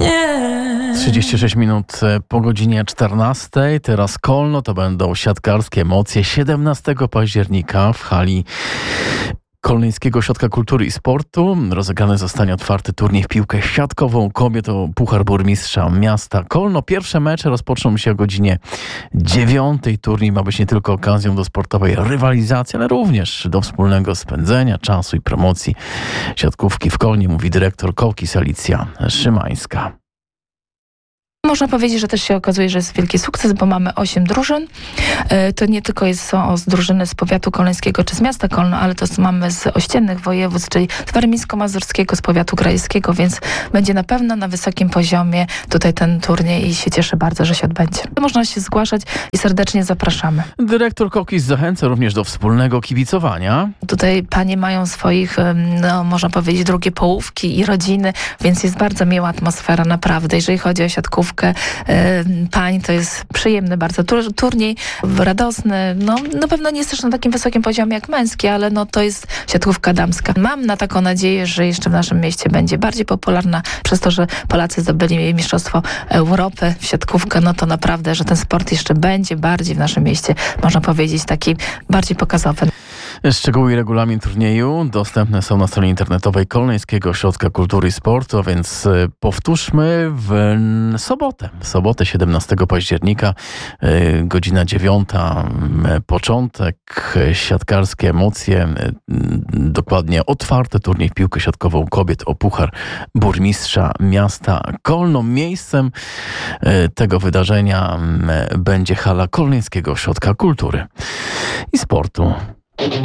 36 minut po godzinie 14. Teraz Kolno, to będą siatkarskie emocje 17 października w hali Kolnyńskiego Ośrodka Kultury i Sportu. Rozegrany zostanie otwarty turniej w piłkę siatkową kobiet o Puchar Burmistrza Miasta Kolno. Pierwsze mecze rozpoczną się o godzinie 9. Turniej ma być nie tylko okazją do sportowej rywalizacji, ale również do wspólnego spędzenia czasu i promocji siatkówki w Kolnie, mówi dyrektor Kokis Alicja Szymańska. Można powiedzieć, że też się okazuje, że jest wielki sukces, bo mamy 8 drużyn. To nie tylko są drużyny z powiatu kolnyńskiego czy z miasta Kolno, ale to mamy z ościennych województw, czyli z warmińsko-mazurskiego, z powiatu grajskiego, więc będzie na pewno na wysokim poziomie tutaj ten turniej i się cieszę bardzo, że się odbędzie. Można się zgłaszać i serdecznie zapraszamy. Dyrektor Kokis zachęca również do wspólnego kibicowania. Tutaj panie mają swoich, można powiedzieć, drugie połówki i rodziny, więc jest bardzo miła atmosfera, naprawdę. Jeżeli chodzi o siatkówkę pań, to jest przyjemny bardzo turniej, radosny. Na pewno nie jest też na takim wysokim poziomie jak męski, ale to jest siatkówka damska. Mam na taką nadzieję, że jeszcze w naszym mieście będzie bardziej popularna przez to, że Polacy zdobyli Mistrzostwo Europy w siatkówkę, to naprawdę, że ten sport jeszcze będzie bardziej w naszym mieście, można powiedzieć, taki bardziej pokazowy. Szczegóły i regulamin turnieju dostępne są na stronie internetowej Kolnyńskiego Ośrodka Kultury i Sportu, a więc powtórzmy w sobotę 17 października, godzina 9, początek, siatkarskie emocje, dokładnie otwarty turniej w piłkę siatkową kobiet o Puchar Burmistrza Miasta Kolno. Miejscem tego wydarzenia będzie hala Kolnyńskiego Ośrodka Kultury i Sportu.